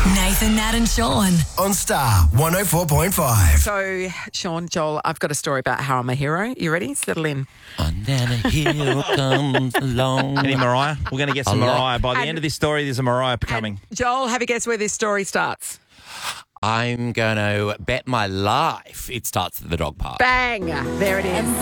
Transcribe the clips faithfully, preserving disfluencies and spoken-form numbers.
Nathan, Nat and Sean. On Star one oh four point five. So, Sean, Joel, I've got a story about how I'm a hero. You ready? Settle in. And then a hero comes along. Any Mariah? We're going to get some A lot. Mariah. By the And- end of this story, there's a Mariah coming. And Joel, have a guess where this story starts. I'm going to bet my life it starts at the dog park. Bang! There it is.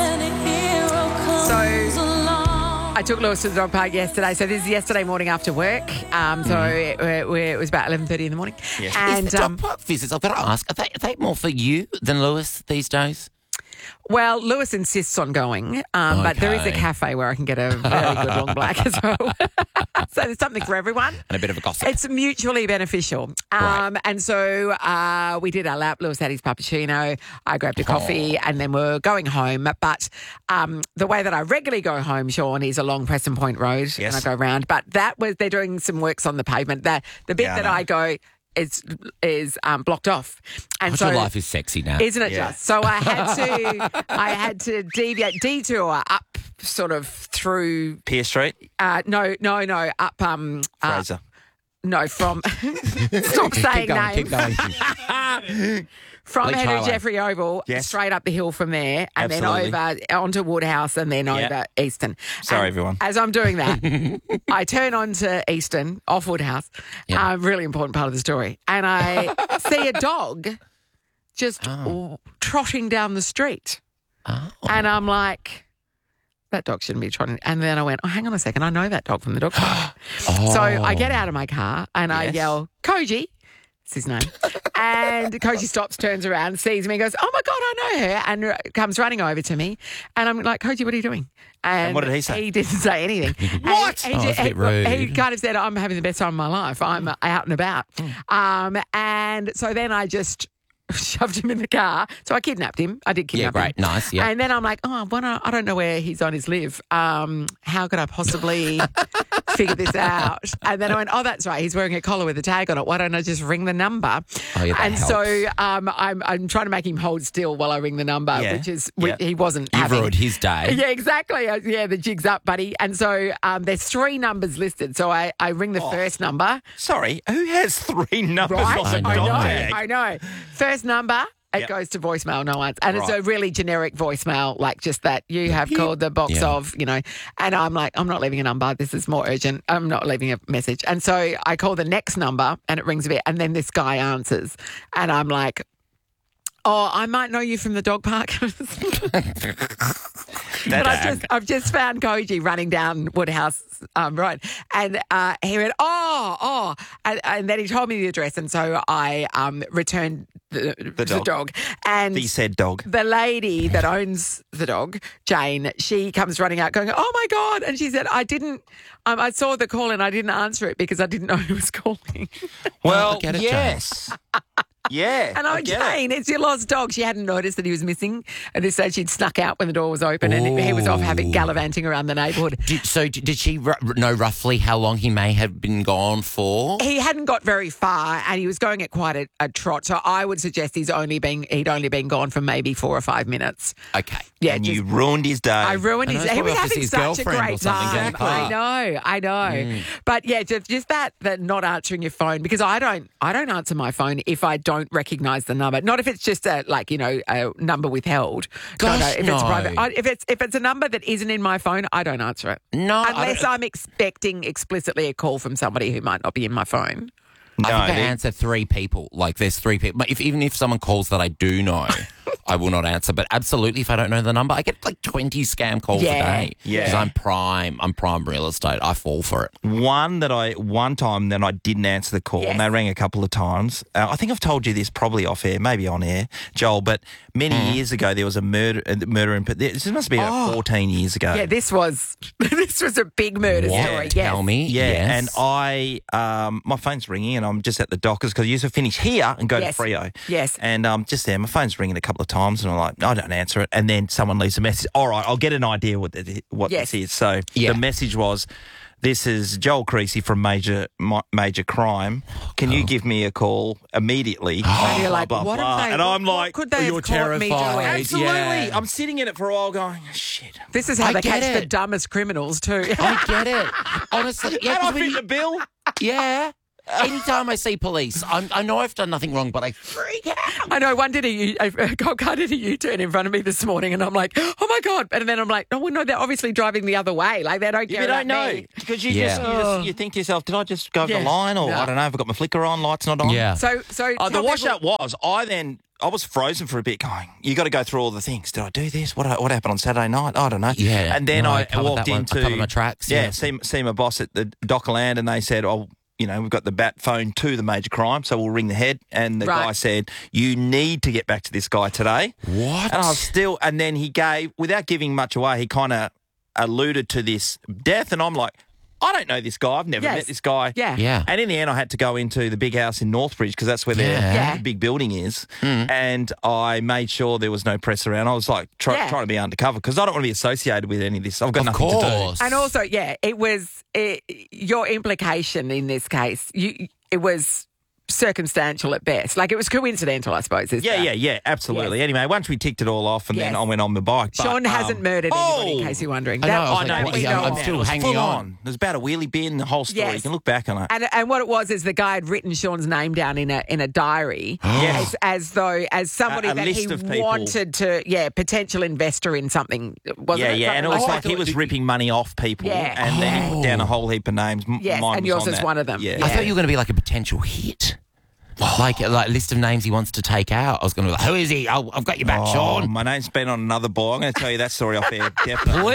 So, I took Lewis to the dog park yesterday. So this is yesterday morning after work. Um, so it, it, it was about eleven thirty in the morning. Yes. And Is the dog um, park visits, I've got to ask, are they, are they more for you than Lewis these days? well, Lewis insists on going, um, but there is a Okay. cafe where I can get a very good long black as well. So there's something for everyone. And a bit of a gossip. It's mutually beneficial. Right. Um, and so uh, we did our lap. Lewis had his puppuccino. I grabbed a coffee and then we're going home. But um, the way that I regularly go home, Sean, is along Preston Point Road. Yes. And I go round. But that was, they're doing some works on the pavement. That The bit Yeah, I that know. I go is is um, blocked off. And Oh, so your life is sexy now. Isn't it Yeah. just? So I had to I had to deviate, detour up sort of through Pier Street, uh, no, no, no, up um uh, Fraser. no, from stop saying keep going, names. keep going. From Leach Henry Highway. Jeffrey Oval, Yes. straight up the hill from there, and Absolutely. then over onto Woodhouse, and then Yeah. over Easton. Sorry, And everyone. As I'm doing that, I turn onto Easton, off Woodhouse, Yeah. a really important part of the story, and I see a dog just w- trotting down the street, Oh. and I'm like, that dog shouldn't be trotting. And then I went, oh, hang on a second, I know that dog from the dog park. Oh. So I get out of my car and I Yes. yell, Koji. It's his name. And Koji stops, turns around, sees me, goes, oh my God, I know her, and r- comes running over to me. And I'm like, Koji, what are you doing? And, what did he say? He didn't say anything. What? And Oh, He, that's a bit he- rude. he kind of said, I'm having the best time of my life. I'm uh, out and about. Um, and so then I just shoved him in the car. So I kidnapped him. I did Yeah, kidnap great. him. Nice, yeah. And then I'm like, oh, I, wanna, I don't know where he's on his live. Um, how could I possibly figure this out? And then I went, oh, that's right. He's wearing a collar with a tag on it. Why don't I just ring the number? Oh, yeah, that and so helps. um, I'm, I'm trying to make him hold still while I ring the number, Yeah. which is, Yeah. he wasn't You've having. ruined his day. Yeah, exactly. Uh, Yeah, the jig's up, buddy. And so um, there's three numbers listed. So I, I ring the Oh. first number. Sorry, who has three numbers Right? on I the know. dog tag? I know. First number. It Yep. goes to voicemail, no answer. And it's a Right. really generic voicemail, like just that you have called the box Yeah. of, you know. And I'm like, I'm not leaving a number. This is more urgent. I'm not leaving a message. And so I call the next number and it rings a bit. And then this guy answers. And I'm like, oh, I might know you from the dog park. But I've just, I've just found Koji running down Woodhouse um, Road. And uh, he went, oh, oh. And, and then he told me the address. And so I um, returned the, the, dog. dog. And The said dog. the lady that owns the dog, Jane, she comes running out going, oh, my God. And she said, I didn't, um, I saw the call and I didn't answer it because I didn't know who was calling. Well, I get it, Jane. yes. Yeah. And I went, get it. Jane, it's your lost dog. She hadn't noticed that he was missing. At this stage, she'd snuck out when the door was open and he was off having Ooh. gallivanting around the neighbourhood. Did, so d- did she r- know roughly how long he may have been gone for? He hadn't got very far and he was going at quite a, a trot. So I would suggest he's only been he'd only been gone for maybe four or five minutes. Okay. Yeah, And just- you ruined his day. I ruined I know, his. it's He was probably off to having see his such a girlfriend or great something down time. the park. I know, I know. But yeah, just, just that that not answering your phone because I don't I don't answer my phone if I don't recognise the number. Not if it's just a like you know a number withheld. Gosh, no, no. If it's no. private, I, if it's if it's a number that isn't in my phone, I don't answer it. No, I unless don't- I'm expecting explicitly a call from somebody who might not be in my phone. No, I think I they- answer three people. Like there's three people. But if even if someone calls that I do know, I will not answer. But absolutely, if I don't know the number, I get like twenty scam calls Yeah. a day. Yeah. Because I'm prime. I'm prime real estate. I fall for it. One that I one time then I didn't answer the call Yes. and they rang a couple of times. Uh, I think I've told you this probably off air, maybe on air, Joel. But many Mm. years ago there was a murder, a murder in. This must be about Oh. fourteen years ago. Yeah, this was this was a big murder What? story. Yes. Tell me. Yeah, Yes. and I, um, my phone's ringing, and I'm just at the Dockers because I used to finish here and go Yes. to Freo. Yes. and um, just there, my phone's ringing a couple of times, and I'm like, I don't answer it, and then someone leaves a message. All right, I'll get an idea what the, what Yes. this is. So Yeah. the message was, "This is Joel Creasy from Major Ma- Major Crime. Can you give me a call immediately?" And you're like, Blah, blah, what blah. have they? And I'm what like, could they you're have caught me terrified. doing? absolutely. Yeah. I'm sitting in it for a while, going, shit. This is how I they get catch the it. dumbest criminals too. I get it. Honestly, yeah, Can I 'cause when fit you- the bill? yeah. Anytime I see police, I'm, I know I've done nothing wrong, but I freak out. I know one did a, U- a, a cop car did a U-turn in front of me this morning, and I'm like, oh my God. And then I'm like, oh, well, no, they're obviously driving the other way. Like, they don't care You don't about know me. because you, Yeah. just, you just you think to yourself, did I just go over Yeah. the line, or No. I don't know, have I got my flicker on, lights not on? Yeah. So, so Oh, the tell washout people- was I then I was frozen for a bit, going. You got to go through all the things. Did I do this? What what happened on Saturday night? I don't know. Yeah, and then no, I I, covered walked that one. I into covered my tracks, Yeah, yeah. see, see my boss at the Dockland, and they said, "Oh, you know, we've got the bat phone to the major crime, so we'll ring the head." And the Right. guy said, "You need to get back to this guy today." What? And I was still, and then he gave, without giving much away, he kind of alluded to this death, and I'm like, I don't know this guy. I've never Yes. met this guy. Yeah. Yeah. And in the end, I had to go into the big house in Northbridge because that's where their Yeah. Yeah. the big building is. And I made sure there was no press around. I was like try, Yeah. trying to be undercover because I don't want to be associated with any of this. I've got Of nothing to do. course. And also, yeah, it was it, your implication in this case. You, it was circumstantial at best. Like, it was coincidental, I suppose. Is Yeah, that? yeah, yeah, absolutely. Yes. Anyway, once we ticked it all off, and then Yes. I went on my bike. But, Sean hasn't um, murdered anybody, oh! in case you're wondering. I know, That- I was I like, know, what- we yeah, know I'm now. still It was hanging full on. There's about a wheelie bin, the whole story. Yes. You can look back on it. And, and what it was is the guy had written Sean's name down in a in a diary, Yes. as, as though as somebody A- a that he list of people. wanted to, yeah, potential investor in something. Wasn't yeah, it? yeah, and it Something was that? like he was ripping money off people, Yeah. and then he put down a whole heap of names. M- Yes, Mine and was yours on is that. one of them. Yeah. Yeah. I thought you were going to be like a potential hit. Like, like a list of names he wants to take out. I was going to be like, who is he? Oh, I've got your back, Oh, Sean. my name's been on another boy. I'm going to tell you that story off air. Definitely.